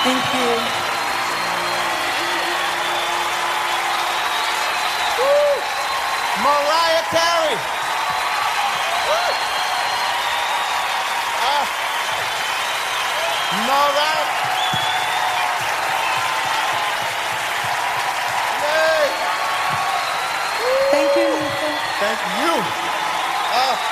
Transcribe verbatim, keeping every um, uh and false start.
Thank you. Woo! Mariah Carey. Woo! Uh, Mariah. Yay! Thank you, Lisa. Thank you. Uh,